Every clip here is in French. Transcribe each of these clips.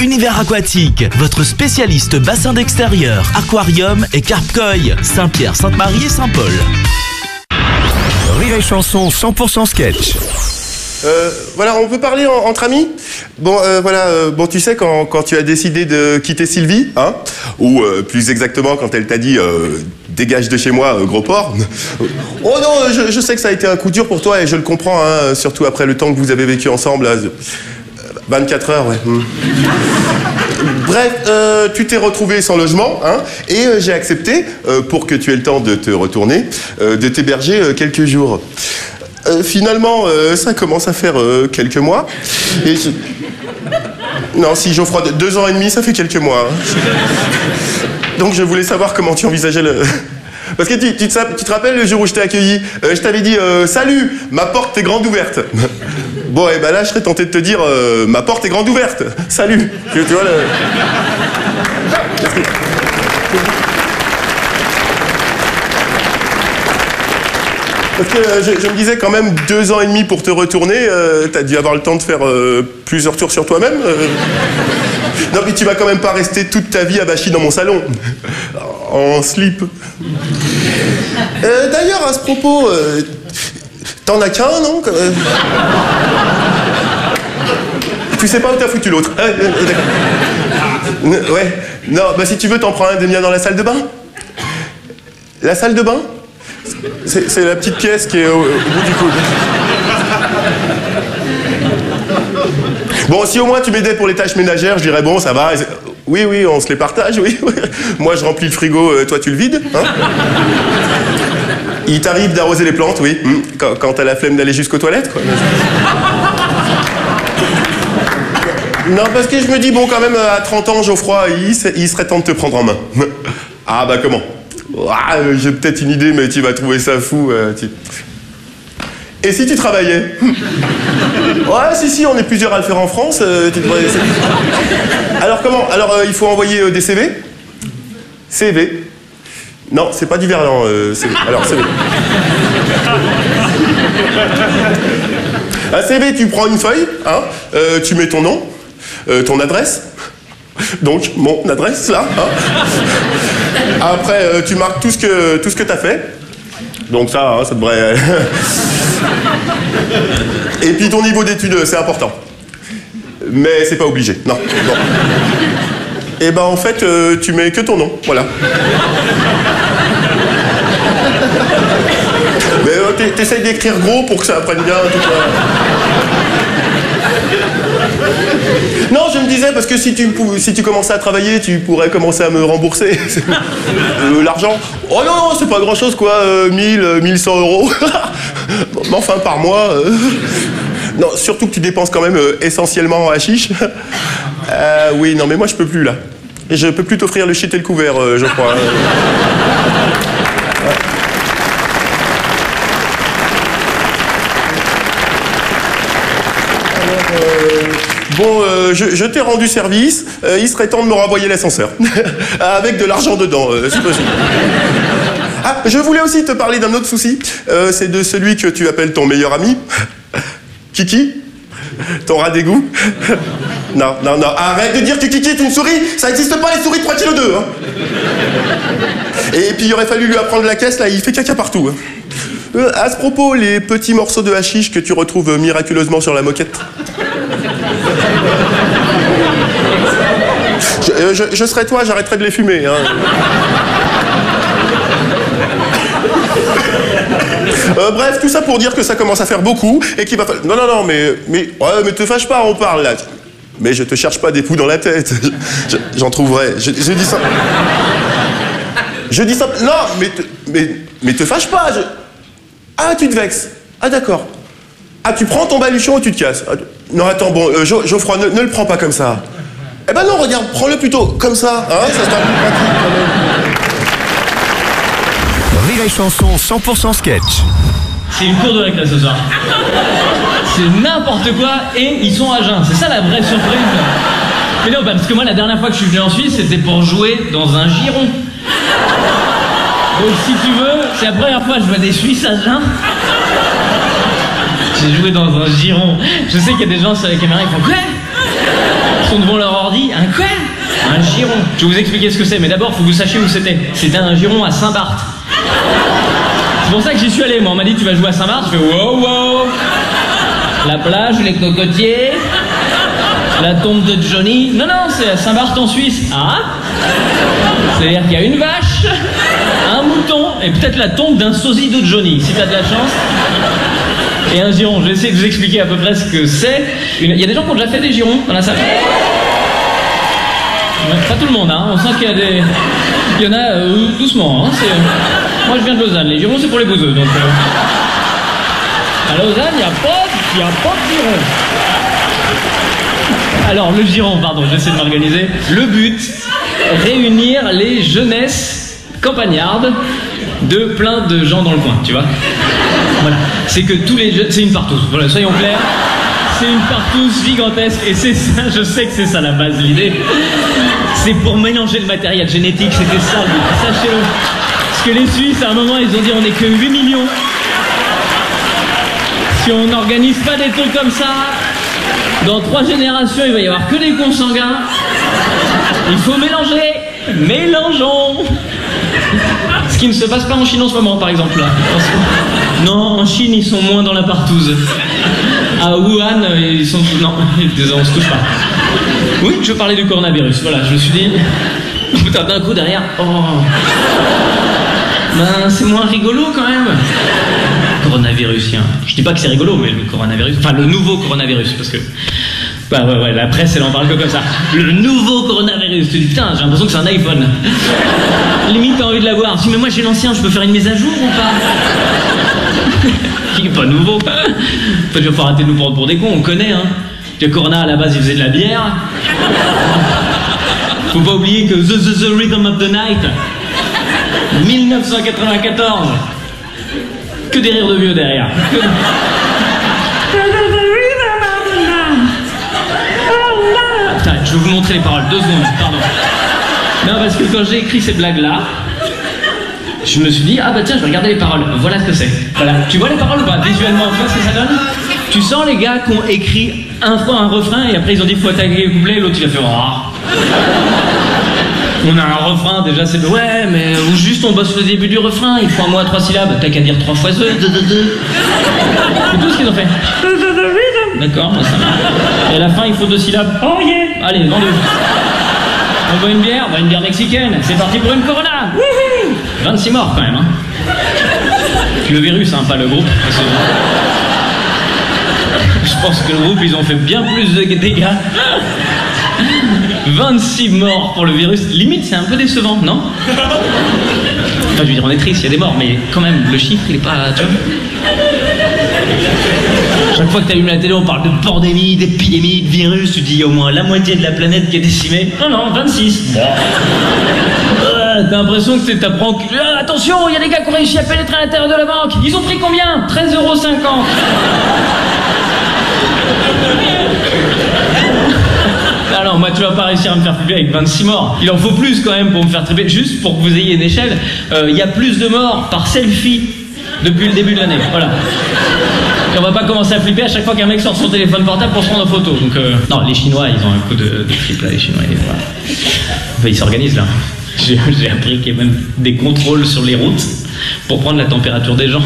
Univers Aquatique, votre spécialiste bassin d'extérieur, aquarium et carpe-koi. Saint-Pierre, Sainte-Marie et Saint-Paul. Rire et chanson 100% sketch. Voilà, on peut parler entre amis. Bon, bon, tu sais, quand tu as décidé de quitter Sylvie, hein, ou plus exactement quand elle t'a dit dégage de chez moi, gros porc. Oh non, je sais que ça a été un coup dur pour toi et je le comprends, hein, surtout après le temps que vous avez vécu ensemble. Là, 24 heures, ouais. Bref, tu t'es retrouvé sans logement, hein, et j'ai accepté, pour que tu aies le temps de te retourner, de t'héberger quelques jours. Finalement, ça commence à faire quelques mois. Et non, si Geoffroy, 2 ans et demi, ça fait quelques mois. Hein. Donc je voulais savoir comment tu envisageais le... Parce que tu te rappelles le jour où je t'ai accueilli, je t'avais dit salut, ma porte est grande ouverte. Bon, et ben là, je serais tenté de te dire ma porte est grande ouverte. Salut. Tu vois le... Parce que je me disais quand même 2 ans et demi pour te retourner, t'as dû avoir le temps de faire plusieurs tours sur toi-même. Non mais tu vas quand même pas rester toute ta vie abachi dans mon salon. En slip. D'ailleurs, à ce propos, t'en as qu'un, non? Tu sais pas où t'as foutu l'autre. Ouais. Non, bah si tu veux, t'en prends un des miens dans la salle de bain. La salle de bain? C'est la petite pièce qui est au bout du coude. Bon, si au moins tu m'aidais pour les tâches ménagères, je dirais bon, ça va. Oui, on se les partage, oui. Moi, je remplis le frigo, toi, tu le vides. Hein. Il t'arrive d'arroser les plantes, oui. Quand t'as la flemme d'aller jusqu'aux toilettes, quoi. Non, parce que je me dis, bon, quand même, à 30 ans, Geoffroy, il serait temps de te prendre en main. Ah, bah, comment? Ah, j'ai peut-être une idée, mais tu vas trouver ça fou. Et si tu travaillais? Ouais, si, on est plusieurs à le faire en France. Alors comment? Alors, il faut envoyer des CV? CV? Non, c'est pas du verlan, CV. Alors, CV. Un CV, tu prends une feuille, hein, tu mets ton nom, ton adresse. Donc, mon adresse, là. Hein. Après, tu marques tout ce que t'as fait. Donc ça, hein, ça devrait... Et puis ton niveau d'études, c'est important. Mais c'est pas obligé, non. Bon. Et ben en fait, tu mets que ton nom, voilà. Mais t'essayes d'écrire gros pour que ça apprenne bien tout ça. Non, je me disais, parce que si tu commençais à travailler, tu pourrais commencer à me rembourser l'argent. Oh non, c'est pas grand-chose, quoi, 1100 euros. Mais enfin, par mois... Non, surtout que tu dépenses quand même essentiellement en hashish. Oui, non, mais moi, je peux plus, là. Et je peux plus t'offrir le shit et le couvert, je crois. Bon, je t'ai rendu service, il serait temps de me renvoyer l'ascenseur. Avec de l'argent dedans, si possible. Ah, je voulais aussi te parler d'un autre souci. C'est de celui que tu appelles ton meilleur ami. Kiki? Ton rat d'égout? Non, arrête de dire que Kiki est une souris. Ça n'existe pas, les souris de 3,2 kg, hein. Et puis il aurait fallu lui apprendre la caisse, là, il fait caca partout. Hein. À ce propos, les petits morceaux de hashish que tu retrouves miraculeusement sur la moquette. Je serais toi, j'arrêterais de les fumer. Hein. Bref, tout ça pour dire que ça commence à faire beaucoup et qu'il va falloir... Non, mais te fâche pas, on parle là. Mais je te cherche pas des poux dans la tête. J'en trouverai. Je dis ça... Je dis ça... Non, mais te fâche pas. Ah, tu te vexes. Ah, d'accord. Ah, tu prends ton baluchon et tu te casses. Non, attends, bon, Geoffroy, ne le prends pas comme ça. Eh ben non, regarde, prends-le plutôt comme ça. Hein, ça sera plus pratique quand même. Rire et chanson 100% sketch. C'est une cour de récré ce soir. C'est n'importe quoi et ils sont à jeun. C'est ça la vraie surprise. Mais non, parce que moi, la dernière fois que je suis venu en Suisse, c'était pour jouer dans un giron. Donc si tu veux, c'est la première fois que je vois des Suisses à jeun. J'ai joué dans un giron. Je sais qu'il y a des gens sur la caméra, ils font quoi? Ils sont devant leur ordi, un quoi? Un giron. Je vais vous expliquer ce que c'est, mais d'abord, faut que vous sachiez où c'était. C'était un giron à Saint-Barth. C'est pour ça que j'y suis allé, moi. On m'a dit, tu vas jouer à Saint-Barth. Je fais, wow, wow. La plage, les cocotiers, la tombe de Johnny. Non, non, c'est à Saint-Barth en Suisse. Ah? C'est-à-dire qu'il y a une vache, un mouton, et peut-être la tombe d'un sosie de Johnny, si t'as de la chance. Et un giron. Je vais essayer de vous expliquer à peu près ce que c'est. Il y a des gens qui ont déjà fait des girons dans la salle. Pas tout le monde, hein. On sent qu'il y a des... Il y en a doucement, hein. Moi, je viens de Lausanne. Les girons, c'est pour les bouseux, donc... À Lausanne, il n'y a pas de giron. Alors, le giron, pardon, j'essaie de m'organiser. Le but, réunir les jeunesses campagnardes de plein de gens dans le coin, tu vois. Voilà. C'est que tous les jeunes... C'est une partouze, voilà, soyons clairs. C'est une partouze gigantesque, et c'est ça, je sais que c'est ça la base de l'idée. C'est pour mélanger le matériel génétique, c'était ça le but, sachez-le. Parce que les Suisses, à un moment, ils ont dit on n'est que 8 millions. Si on n'organise pas des trucs comme ça, dans 3 générations, il va y avoir que des consanguins. Il faut mélanger. Mélangeons. Ce qui ne se passe pas en Chine en ce moment, par exemple. Là. Non, en Chine, ils sont moins dans la partouze. À Wuhan, ils sont... Non, désolé, on se touche pas. Oui, je parlais du coronavirus. Voilà, je me suis dit... Putain, d'un coup, derrière... Oh... Ben, c'est moins rigolo, quand même. Coronavirusien. Je dis pas que c'est rigolo, mais le coronavirus... Enfin, le nouveau coronavirus, parce que... Bah ouais, la presse, elle en parle que comme ça. Le nouveau coronavirus. Tu dis, putain, j'ai l'impression que c'est un iPhone. Limite, t'as envie de l'avoir. Si, mais moi, j'ai l'ancien, je peux faire une mise à jour ou pas? Il est pas nouveau. Tu vas pas arrêter de nous prendre pour des cons, on connaît, hein. Le Corona, à la base, il faisait de la bière. Faut pas oublier que The Rhythm of the Night, 1994. Que des rires de vieux derrière. Putain, je vais vous montrer les paroles, 2 secondes, pardon. Non, parce que quand j'ai écrit ces blagues-là, je me suis dit, ah bah tiens, je vais regarder les paroles, voilà ce que c'est. Voilà. Tu vois les paroles ou pas? Visuellement, tu vois ce que ça donne? Tu sens les gars qui ont écrit un refrain et après ils ont dit faut attaquer le couplet et l'autre il a fait oh. On a un refrain, déjà c'est ouais, mais ou juste on bosse le début du refrain, il faut un mot à 3 syllabes, t'as qu'à dire 3 fois 2. C'est tout ce qu'ils ont fait. D'accord, moi ça marche. Et à la fin il faut 2 syllabes. Oh yeah. Allez, vendez. On boit une bière mexicaine, c'est parti pour une Corona. 26 morts quand même, hein. Le virus, hein, pas le groupe. Je pense que le groupe, ils ont fait bien plus de dégâts. 26 morts pour le virus. Limite, c'est un peu décevant, non? Enfin, je veux dire, on est triste, il y a des morts, mais quand même, le chiffre, il est pas... Tu vois, chaque fois que t'allumes la télé, on parle de pandémie, d'épidémie, de virus, tu dis au moins la moitié de la planète qui est décimée. Non, 26. T'as l'impression que t'apprends... attention, il y a des gars qui ont réussi à pénétrer à l'intérieur de la banque. Ils ont pris combien? 13,50 €. Alors, moi, tu vas pas réussir à me faire flipper avec 26 morts. Il en faut plus quand même pour me faire tripper. Juste pour que vous ayez une échelle, il y a plus de morts par selfie depuis le début de l'année. Voilà. Et on va pas commencer à flipper à chaque fois qu'un mec sort son téléphone portable pour se prendre en photo. Donc, non, les Chinois, ils ont un coup de flip là, les Chinois. Voilà. Enfin, ils s'organisent là. J'ai appris qu'il y a même des contrôles sur les routes pour prendre la température des gens.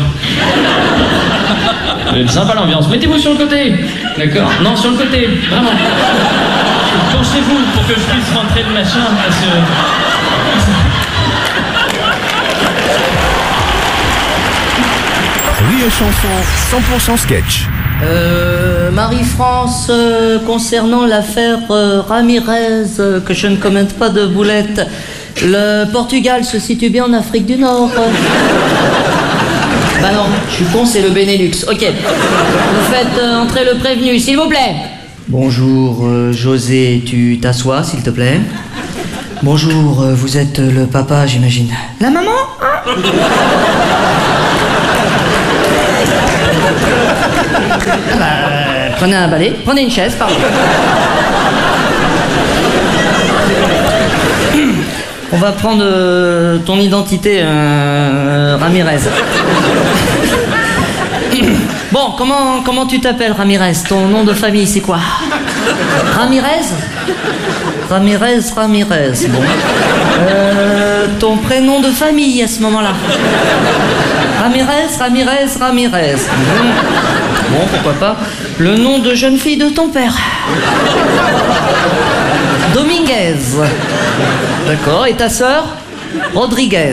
C'est sympa l'ambiance. Mettez-vous sur le côté. D'accord? Non, sur le côté. Vraiment. Penchez-vous pour que je puisse rentrer le machin parce que... Rire et chanson, 100% sketch. Marie-France, concernant l'affaire Ramirez, que je ne commente pas de boulette, le Portugal se situe bien en Afrique du Nord. Bah non, je suis con, c'est le Benelux. Ok. Vous faites entrer le prévenu, s'il vous plaît. Bonjour, José, tu t'assois, s'il te plaît. Bonjour, vous êtes le papa, j'imagine. La maman? Prenez un balai, prenez une chaise, pardon. On va prendre ton identité, Ramirez. Bon, comment tu t'appelles, Ramirez? Ton nom de famille, c'est quoi? Ramirez? Ramirez. Bon. Ton prénom de famille à ce moment-là? Ramirez. Bon, pourquoi pas. Le nom de jeune fille de ton père? Dominguez. D'accord. Et ta sœur? Rodriguez.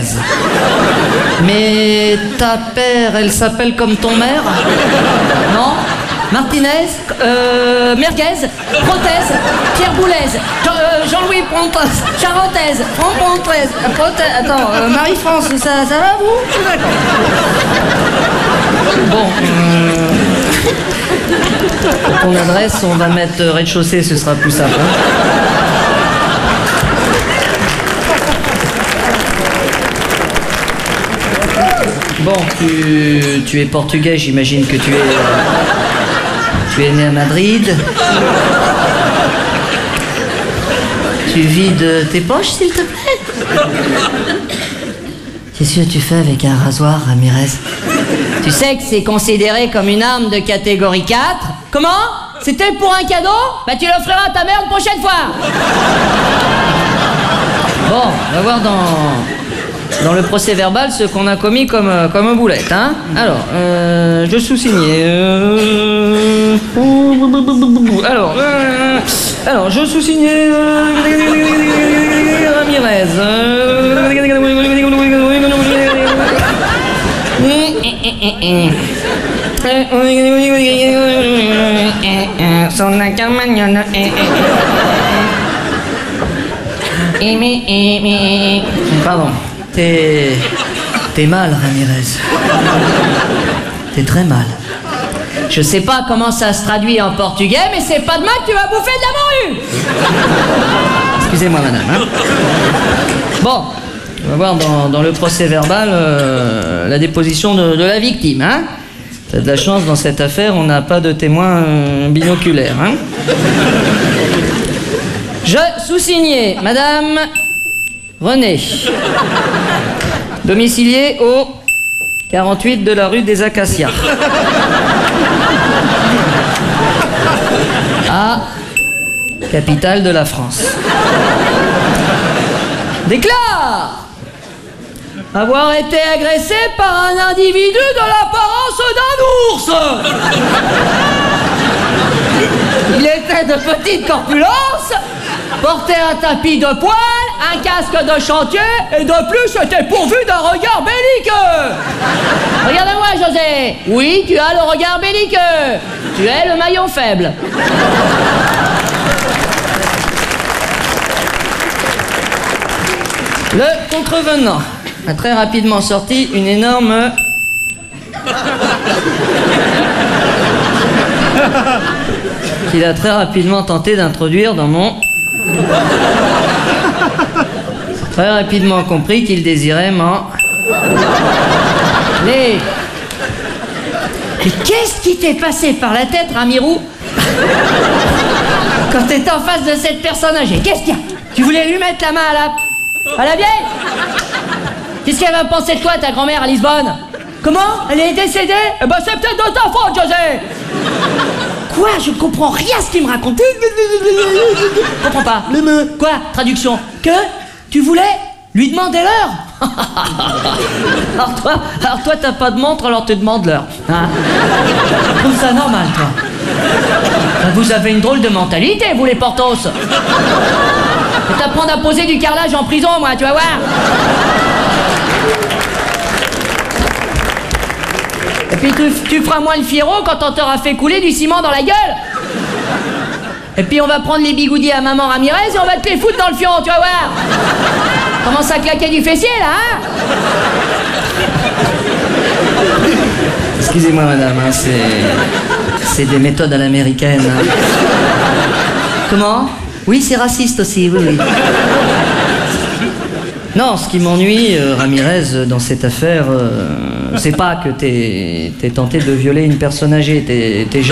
Mais ta père, elle s'appelle comme ton mère? Non? Martinez, Merguez, Prothèse, Pierre Boulez, Jean-Louis Pontaise, Charentaise, Franc-Pontaise, attends, Marie-France, ça va vous? D'accord. Bon, pour ton adresse, on va mettre rez-de-chaussée, ce sera plus simple. Hein. Bon, tu es portugais, j'imagine que tu es né à Madrid. Tu vides tes poches, s'il te plaît? Qu'est-ce que tu fais avec un rasoir, Ramirez? Tu sais que c'est considéré comme une arme de catégorie 4. Comment? C'était pour un cadeau? Bah tu l'offriras à ta mère une prochaine fois. Bon, on va voir dans le procès verbal ce qu'on a commis comme boulette, hein. Alors, je sous-signais. Alors, je sous-signais Ramirez. Pardon. T'es mal, Ramirez. T'es très mal. Je sais pas comment ça se traduit en portugais, mais c'est pas demain que tu vas bouffer de la morue. Excusez-moi, madame. Hein. Bon, on va voir dans le procès verbal la déposition de la victime. Hein. T'as de la chance, dans cette affaire, on n'a pas de témoin binoculaire. Hein. Je sous-signais, madame Renée. Domicilié au 48 de la rue des Acacias. À capitale de la France. Déclare avoir été agressé par un individu de l'apparence d'un ours. Il était de petite corpulence, portait un tapis de poil, un casque de chantier et de plus était pourvu d'un regard belliqueux. Regarde-moi, José. Oui, tu as le regard belliqueux. Tu es le maillon faible. Le contrevenant a très rapidement sorti une énorme... qu'il a très rapidement tenté d'introduire dans mon... Très rapidement compris qu'il désirait m'en... Mais qu'est-ce qui t'est passé par la tête, Ramirou? Quand t'étais en face de cette personne âgée, qu'est-ce qu'il y a? Tu voulais lui mettre la main à la vieille? Qu'est-ce qu'elle va penser de toi, ta grand-mère, à Lisbonne? Comment? Elle est décédée? Eh ben c'est peut-être de ta faute, José! Quoi? Je comprends rien à ce qu'il me raconte. Je comprends pas. Quoi? Traduction. Que? Tu voulais lui demander l'heure? Alors toi, t'as pas de montre, alors tu demandes l'heure. Hein? Je trouve ça normal, toi. Vous avez une drôle de mentalité, vous les Portos. Je vais t'apprendre à poser du carrelage en prison, moi, tu vas voir. Et puis tu feras moins le fiero quand on t'aura fait couler du ciment dans la gueule. Et puis on va prendre les bigoudis à maman Ramirez et on va te les foutre dans le fion, tu vas voir. Commence à claquer du fessier, là, hein? Excusez-moi, madame, hein, c'est des méthodes à l'américaine. Hein. Comment? Oui, c'est raciste aussi, oui. Non, ce qui m'ennuie, Ramirez, dans cette affaire, c'est pas que t'es tenté de violer une personne âgée, t'es